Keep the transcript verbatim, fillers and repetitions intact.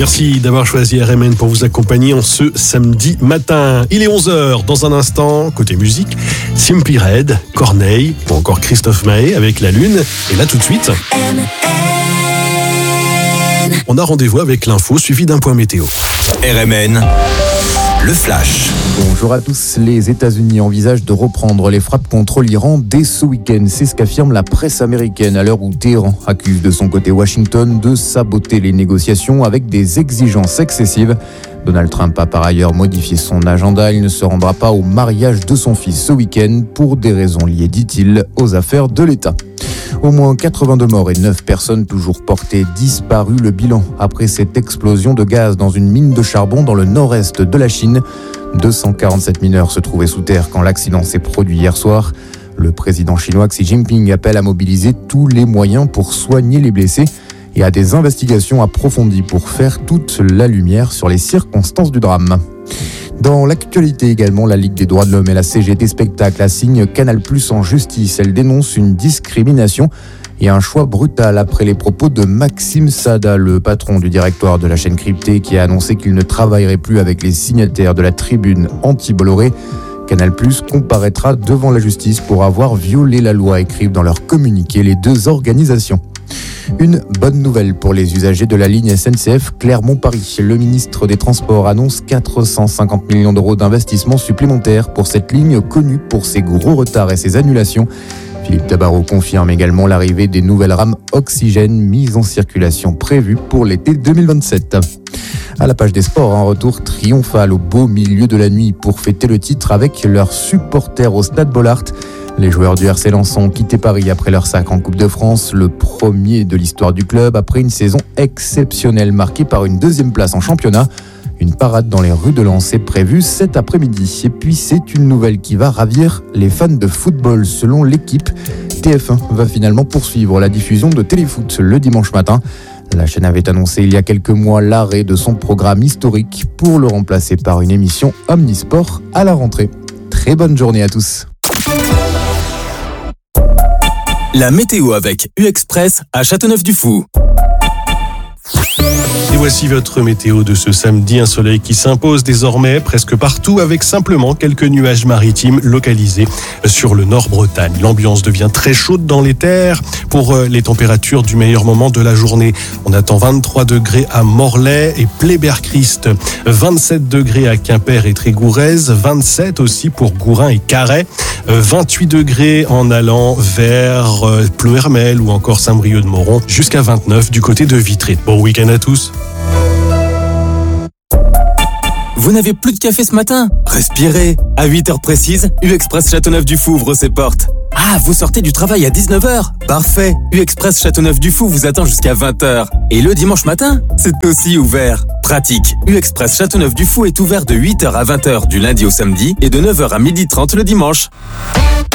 Merci d'avoir choisi R M N pour vous accompagner en ce samedi matin. Il est onze heures. Dans un instant, côté musique, Simply Red, Corneille ou encore Christophe Maé avec La Lune. Et là tout de suite, on a rendez-vous avec l'info suivi d'un point météo. R M N, le flash. Bonjour à tous. Les États-Unis envisagent de reprendre les frappes contre l'Iran dès ce week-end. C'est ce qu'affirme la presse américaine à l'heure où Téhéran accuse de son côté Washington de saboter les négociations avec des exigences excessives. Donald Trump a par ailleurs modifié son agenda. Il ne se rendra pas au mariage de son fils ce week-end pour des raisons liées, dit-il, aux affaires de l'État. Au moins quatre-vingt-deux morts et neuf personnes toujours portées disparues. Le bilan après cette explosion de gaz dans une mine de charbon dans le nord-est de la Chine. deux cent quarante-sept mineurs se trouvaient sous terre quand l'accident s'est produit hier soir. Le président chinois Xi Jinping appelle à mobiliser tous les moyens pour soigner les blessés et à des investigations approfondies pour faire toute la lumière sur les circonstances du drame. Dans l'actualité également, la Ligue des droits de l'homme et la C G T Spectacle assignent Canal+ en justice. Elle dénonce une discrimination et un choix brutal après les propos de Maxime Sada, le patron du directoire de la chaîne cryptée, qui a annoncé qu'il ne travaillerait plus avec les signataires de la tribune anti-Bolloré. Canal+ comparaîtra devant la justice pour avoir violé la loi, écrivent dans leur communiqué les deux organisations. Une bonne nouvelle pour les usagers de la ligne S N C F Clermont-Paris. Le ministre des Transports annonce quatre cent cinquante millions d'euros d'investissement supplémentaires pour cette ligne connue pour ses gros retards et ses annulations. Philippe Tabarot confirme également l'arrivée des nouvelles rames Oxygène mises en circulation prévues pour l'été deux mille vingt-sept. À la page des sports, un retour triomphal au beau milieu de la nuit pour fêter le titre avec leurs supporters au Stade Bollaert. Les joueurs du R C Lens ont quitté Paris après leur sacre en Coupe de France, le premier de l'histoire du club après une saison exceptionnelle marquée par une deuxième place en championnat. Une parade dans les rues de Lens est prévue cet après-midi. Et puis c'est une nouvelle qui va ravir les fans de football. Selon l'équipe, T F un va finalement poursuivre la diffusion de Téléfoot le dimanche matin. La chaîne avait annoncé il y a quelques mois l'arrêt de son programme historique pour le remplacer par une émission Omnisport à la rentrée. Très bonne journée à tous. La météo avec U-Express à Châteauneuf-du-Fou. Et voici votre météo de ce samedi, un soleil qui s'impose désormais presque partout avec simplement quelques nuages maritimes localisés sur le Nord-Bretagne. L'ambiance devient très chaude dans les terres pour les températures du meilleur moment de la journée. On attend vingt-trois degrés à Morlaix et Pleyber-Christ, vingt-sept degrés à Quimper et Trégourez, vingt-sept aussi pour Gourin et Carhaix, vingt-huit degrés en allant vers Ploërmel ou encore Saint-Brieuc-de-Moron, jusqu'à vingt-neuf du côté de Vitré. Bon week-end à tous. Vous n'avez plus de café ce matin ? Respirez. À huit heures précises, U-Express Châteauneuf-du-Fou ouvre ses portes. Ah, vous sortez du travail à dix-neuf heures ? Parfait. U-Express Châteauneuf-du-Fou vous attend jusqu'à vingt heures. Et le dimanche matin, c'est aussi ouvert. Pratique. U-Express Châteauneuf-du-Fou est ouvert de huit heures à vingt heures du lundi au samedi et de neuf heures à midi trente le dimanche.